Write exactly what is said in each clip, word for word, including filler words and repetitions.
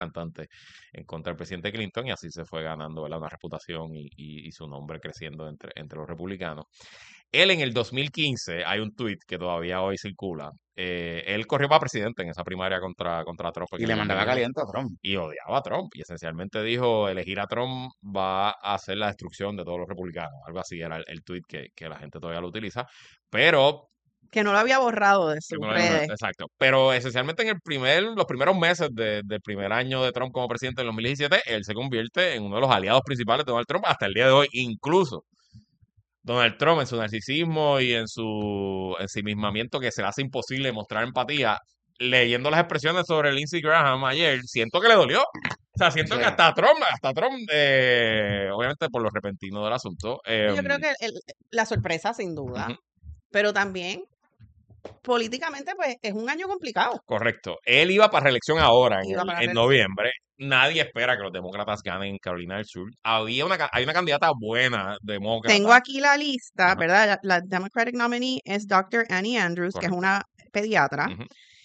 cantante en contra del presidente Clinton, y así se fue ganando, ¿verdad?, una reputación y, y, y su nombre creciendo entre, entre los republicanos. Él en el dos mil quince, hay un tuit que todavía hoy circula, eh, él corrió para presidente en esa primaria contra, contra Trump en Y el le mandaba dos mil dieciséis caliente a Trump. y odiaba a Trump y esencialmente dijo, elegir a Trump va a hacer la destrucción de todos los republicanos, algo así era el, el tuit que, que la gente todavía lo utiliza, pero Que no lo había borrado de que sus no lo había- redes. exacto. Pero esencialmente en el primer, los primeros meses de- del primer año de Trump como presidente en dos mil diecisiete, él se convierte en uno de los aliados principales de Donald Trump hasta el día de hoy. Incluso Donald Trump en su narcisismo y en su ensimismamiento que se le hace imposible mostrar empatía, leyendo las expresiones sobre Lindsey Graham ayer, siento que le dolió. O sea, siento Sí. que hasta Trump, hasta Trump, eh, obviamente por lo repentino del asunto. eh, Yo creo que el- la sorpresa, sin duda, ujú. pero también políticamente, pues es un año complicado. Correcto. Él iba para reelección ahora, en, Iba el- para en reelección. noviembre. Nadie espera que los demócratas ganen en Carolina del Sur. Había una, ca- hay una candidata buena demócrata. Tengo aquí la lista, Ajá. ¿verdad? La, la Democratic nominee es doctor Annie Andrews, que es Correcto. una pediatra. Ujú.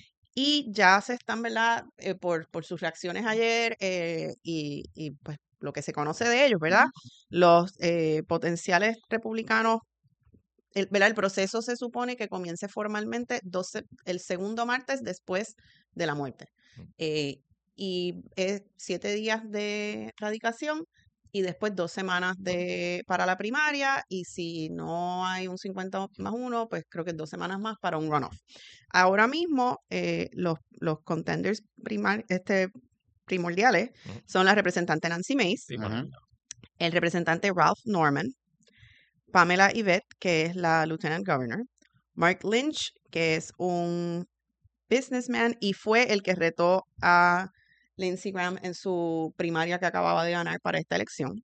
Y ya se están, ¿verdad? Eh, por, por sus reacciones ayer eh, y, y, pues lo que se conoce de ellos, ¿verdad? Los eh, potenciales republicanos, el, ¿verdad? El proceso se supone que comience formalmente doce el segundo martes después de la muerte. Eh, y es siete días de radicación y después dos semanas de, para la primaria, y si no hay un cincuenta más uno, pues creo que dos semanas más para un runoff. Ahora mismo, eh, los, los contenders primar, este, primordiales Ujú. son la representante Nancy Mace, Sí, Ujú. bueno, el representante Ralph Norman, Pamela Yvette, que es la lieutenant governor, Mark Lynch, que es un businessman y fue el que retó a Lindsey Graham en su primaria que acababa de ganar para esta elección,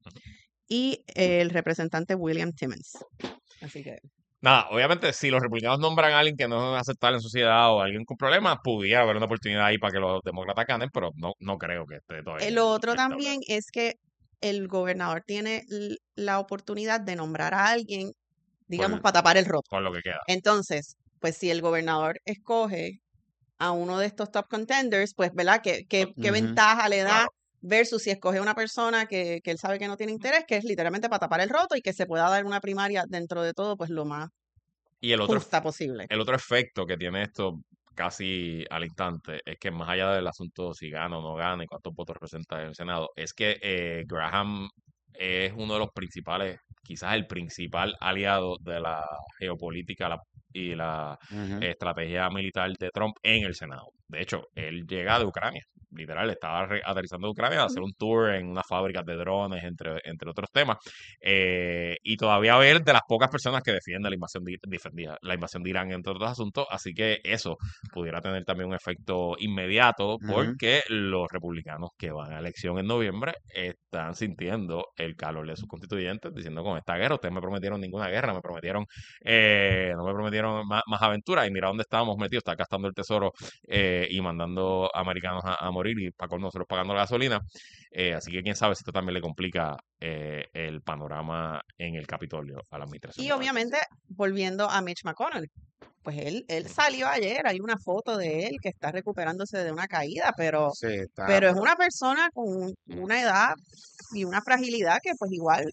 y el representante William Timmons. Así que Nada, obviamente, si los republicanos nombran a alguien que no es aceptable en sociedad o alguien con problemas, pudiera haber una oportunidad ahí para que los demócratas ganen, pero no, no creo que esté todavía. eh, en lo el- otro en el tablero. también es que el gobernador tiene l- la oportunidad de nombrar a alguien, digamos, Por- para tapar el roto. Con lo que queda. Entonces, pues si el gobernador escoge a uno de estos top contenders, pues, ¿verdad? ¿Qué, qué, qué Ujú. ventaja le da Claro. versus si escoge a una persona que, que él sabe que no tiene interés, que es literalmente para tapar el roto y que se pueda dar una primaria dentro de todo, pues lo más Y el otro, justa posible. el otro efecto que tiene esto casi al instante es que más allá del asunto si gana o no gana y cuántos votos representa en el Senado, es que eh, Graham es uno de los principales, quizás el principal aliado de la geopolítica la- y la Ujú. estrategia militar de Trump en el Senado. De hecho, él llega de Ucrania, literal, estaba re- aterrizando de Ucrania a hacer un tour en unas fábricas de drones, entre, entre otros temas. Eh, y todavía ver de las pocas personas que defienden la invasión de, defendía la invasión de Irán, entre otros asuntos, así que eso pudiera tener también un efecto inmediato Ujú. porque los republicanos que van a elección en noviembre están sintiendo el calor de sus constituyentes diciendo, con esta guerra ustedes me prometieron ninguna guerra, me prometieron eh, no me prometieron más, más aventuras, y mira dónde estábamos metidos, está gastando el tesoro eh, y mandando americanos a, a morir, y para con nosotros pagando la gasolina. Eh, así que quién sabe si esto también le complica eh, el panorama en el Capitolio a la administración. Y de Biden. obviamente, volviendo a Mitch McConnell, pues él, él salió ayer, hay una foto de él que está recuperándose de una caída, pero, Sí, está. pero es una persona con una edad y una fragilidad que pues igual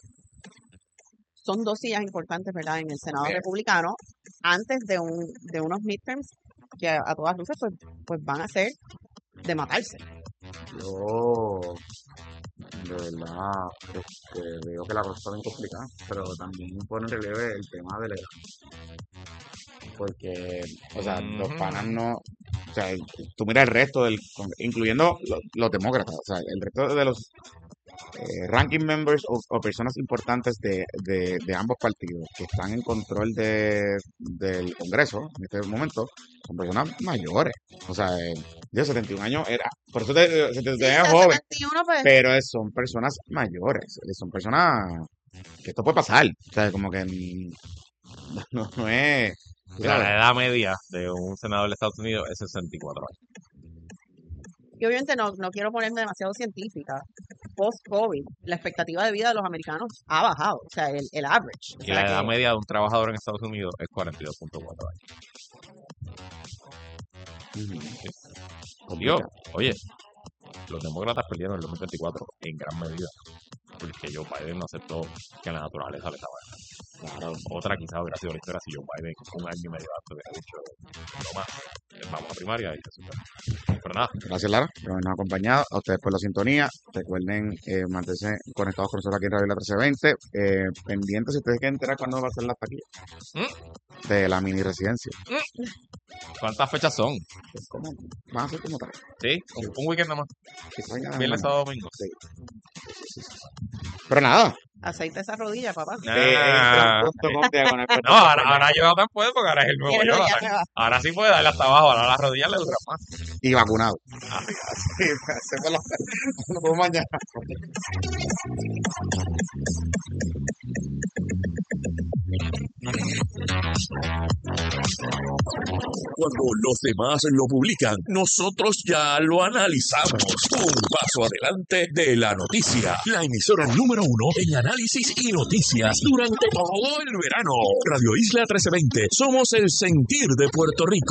son dos sillas importantes, ¿verdad? En el Senado Mira. republicano, antes de un de unos midterms que a, a todas luces pues, pues van a ser de matarse. Yo, de verdad, este, veo que la cosa está bien complicada, pero también pone en relieve el tema de la edad. Porque, o sea, los Ujú. panas no. O sea, tú mira el resto del. Incluyendo los, los demócratas, o sea, el resto de los eh, ranking members o, o personas importantes de, de, de ambos partidos que están en control de, del Congreso en este momento son personas mayores. O sea, eh, de setenta y un años era. Por eso te, se te Sí, veía de joven, setenta y uno, pues, pero es- son personas mayores. eh, Son personas que esto puede pasar. O sea, como que mm, no, no es. tú Mira, sabes. la edad media de un senador de Estados Unidos es sesenta y cuatro años. y obviamente no, no quiero ponerme demasiado científica. Post-COVID, la expectativa de vida de los americanos ha bajado, o sea, el, el average. O Y sea la edad que, media de un trabajador en Estados Unidos es cuarenta y dos punto cuatro años. Ujú. Digo, Complicado. oye, los demócratas perdieron en el dos mil veinticuatro en gran medida porque Joe Biden no aceptó que la naturaleza le estaba ganando. Claro, otra quizás hubiera sido la historia si Joe Biden un año y medio antes hubiera dicho no más, vamos a primaria y eso. Pero nada. Gracias, Lara, por habernos acompañado. A ustedes por la sintonía. Recuerden eh, mantenerse conectados con nosotros aquí en Radio Isla trece veinte. Eh, pendientes si ustedes quieren enterar cuándo va a ser la taquilla ¿Mm? de la mini residencia. ¿Mm? ¿Cuántas fechas son? Es como, van a ser como tal. Sí, un, un weekend nada más. Viernes, sábado, domingo. Sí. Sí, sí, sí. Pero nada. Aceite esa rodilla, papá. Ah. No, ahora, ahora yo tan puedo porque ahora es el nuevo yo. Ahora, ahora sí puede darle hasta abajo, ahora las rodillas le duran más. Y vacunado. Ah, sí, se la... Nos vemos mañana. Cuando los demás lo publican, nosotros ya lo analizamos. Un paso adelante de la noticia. La emisora número uno en análisis y noticias durante todo el verano. Radio Isla trece veinte. Somos el sentir de Puerto Rico.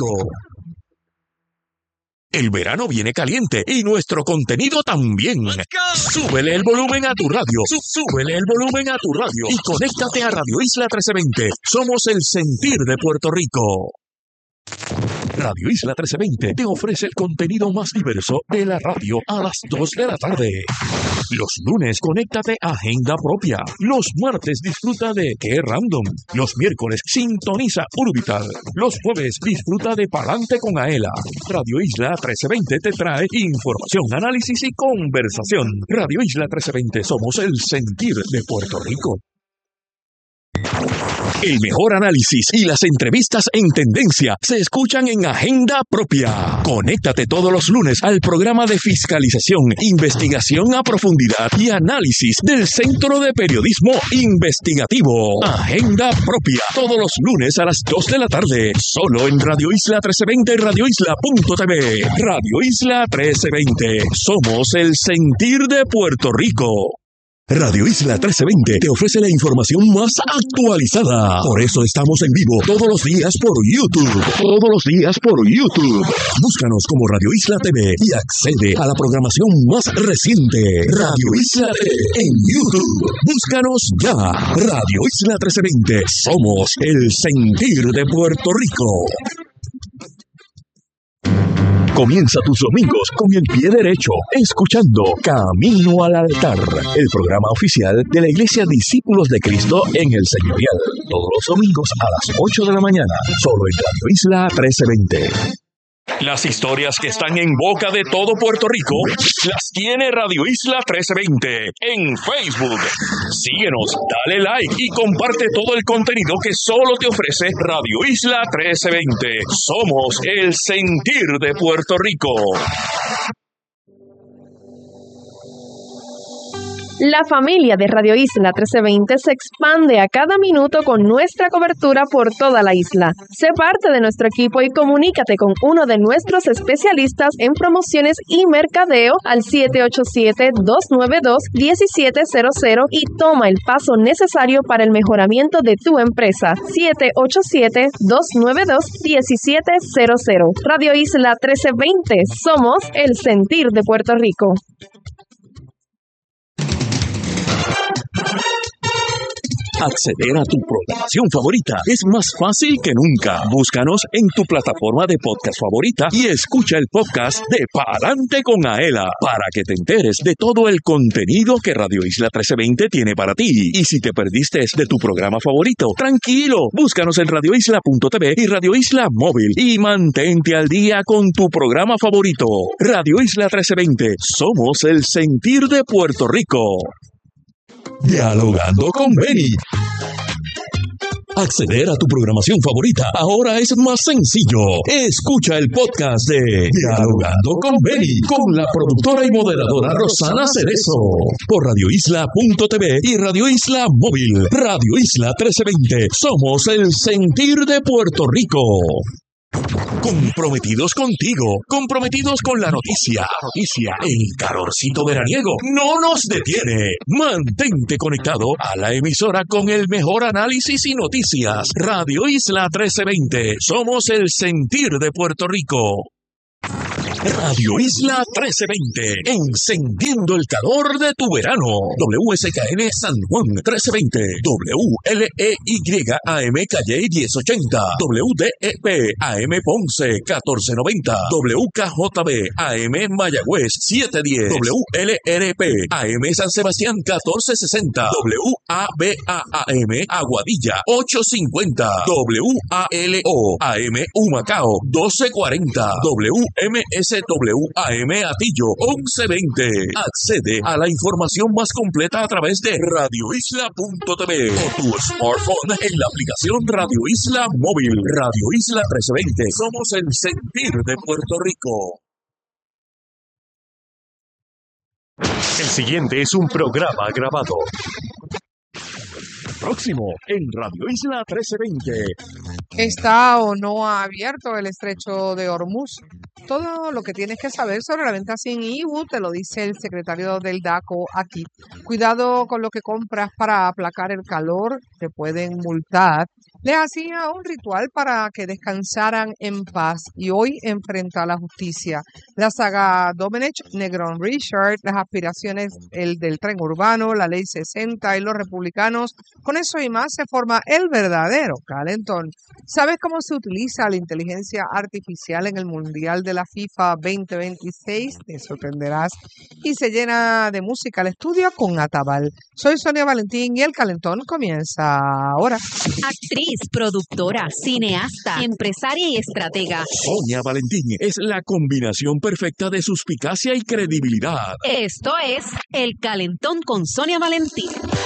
El verano viene caliente y nuestro contenido también. Súbele el volumen a tu radio. Súbele el volumen a tu radio y conéctate a Radio Isla trece veinte. Somos el sentir de Puerto Rico. Radio Isla trece veinte te ofrece el contenido más diverso de la radio a las dos de la tarde. Los lunes, conéctate a Agenda Propia. Los martes, disfruta de Qué Random. Los miércoles, sintoniza Urbital. Los jueves, disfruta de Palante con Aela. Radio Isla trece veinte te trae información, análisis y conversación. Radio Isla trece veinte, somos el sentir de Puerto Rico. El mejor análisis y las entrevistas en tendencia se escuchan en Agenda Propia. Conéctate todos los lunes al programa de fiscalización, investigación a profundidad y análisis del Centro de Periodismo Investigativo. Agenda Propia, todos los lunes a las dos de la tarde, solo en Radio Isla trece veinte y radio isla punto t v. Radio Isla trece veinte, somos el sentir de Puerto Rico. Radio Isla trece veinte te ofrece la información más actualizada. Por eso estamos en vivo todos los días por YouTube. Todos los días por YouTube. Búscanos como Radio Isla T V y accede a la programación más reciente. Radio Isla T V en YouTube. Búscanos ya. Radio Isla trece veinte. Somos el sentir de Puerto Rico. Comienza tus domingos con el pie derecho, escuchando Camino al Altar, el programa oficial de la Iglesia Discípulos de Cristo en el Señorial. Todos los domingos a las ocho de la mañana, solo en Radio Isla trece veinte. Las historias que están en boca de todo Puerto Rico las tiene Radio Isla trece veinte en Facebook. Síguenos, dale like y comparte todo el contenido que solo te ofrece Radio Isla trece veinte. Somos el sentir de Puerto Rico. La familia de Radio Isla trece veinte se expande a cada minuto con nuestra cobertura por toda la isla. Sé parte de nuestro equipo y comunícate con uno de nuestros especialistas en promociones y mercadeo al siete ocho siete, dos nueve dos, uno siete cero cero y toma el paso necesario para el mejoramiento de tu empresa. siete ocho siete, dos nueve dos, uno siete cero cero. Radio Isla trece veinte. Somos el sentir de Puerto Rico. Acceder a tu programación favorita es más fácil que nunca. Búscanos en tu plataforma de podcast favorita y escucha el podcast de Palante con Aela para que te enteres de todo el contenido que Radio Isla trece veinte tiene para ti. Y si te perdiste de tu programa favorito, tranquilo, búscanos en radio isla punto t v y Radio Isla Móvil y mantente al día con tu programa favorito. Radio Isla trece veinte, somos el sentir de Puerto Rico. Dialogando con Benny. Acceder a tu programación favorita ahora es más sencillo. Escucha el podcast de Dialogando con Benny con la productora y moderadora Rosana Cerezo por radio isla punto t v y Radio Isla Móvil. Radio Isla trece veinte. Somos el sentir de Puerto Rico. Comprometidos contigo, comprometidos con la noticia. Noticia, el calorcito veraniego no nos detiene. Mantente conectado a la emisora con el mejor análisis y noticias. Radio Isla trece veinte. Somos el sentir de Puerto Rico. Radio Isla trece veinte, encendiendo el calor de tu verano. W S K N San Juan trece veinte, W L E Y A M Calle diez ochenta, W D E P A M Ponce catorce noventa, W K J B A M Mayagüez siete diez, W L R P A M San Sebastián catorce sesenta, W A B A A M Aguadilla ocho cincuenta, W A L O A M Humacao doce cuarenta, W M S W A M Atillo once veinte. Accede a la información más completa a través de radio isla punto t v o tu smartphone en la aplicación Radio Isla Móvil. Radio Isla trece veinte. Somos el sentir de Puerto Rico. El siguiente es un programa grabado. Próximo en Radio Isla trece veinte. ¿Está o no abierto el estrecho de Hormuz? Todo lo que tienes que saber sobre la venta sin I B U te lo dice el secretario del DACO aquí. Cuidado con lo que compras para aplacar el calor, te pueden multar. Les hacía un ritual para que descansaran en paz y hoy enfrenta a la justicia. La saga Domenech, Negrón Richard, las aspiraciones el del tren urbano, la ley sesenta y los republicanos. Con eso y más se forma el verdadero calentón. ¿Sabes cómo se utiliza la inteligencia artificial en el Mundial de la FIFA veinte veintiséis? Te sorprenderás. Y se llena de música el estudio con Atabal. Soy Sonia Valentín y el calentón comienza ahora. Actriz, productora, cineasta, empresaria y estratega. Sonia Valentín es la combinación perfecta de suspicacia y credibilidad. Esto es El Calentón con Sonia Valentín.